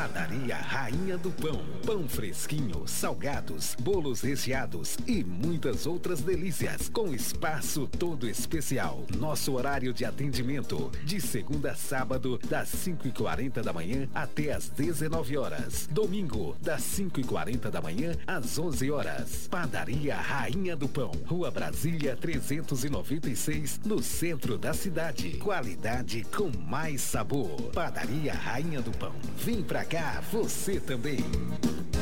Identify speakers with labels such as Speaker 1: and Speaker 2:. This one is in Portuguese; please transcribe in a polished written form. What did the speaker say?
Speaker 1: Padaria Rainha do Pão. Pão fresquinho, salgados, bolos recheados e muitas outras delícias, com espaço todo especial. Nosso horário de atendimento, de segunda a sábado, das 5h40 da manhã até as 19 horas. Domingo, das 5h40 da manhã às 11 horas. Padaria Rainha do Pão, Rua Brasília 396, no centro da cidade. Qualidade com mais sabor. Padaria Rainha do Pão. Vem pra cá, você também.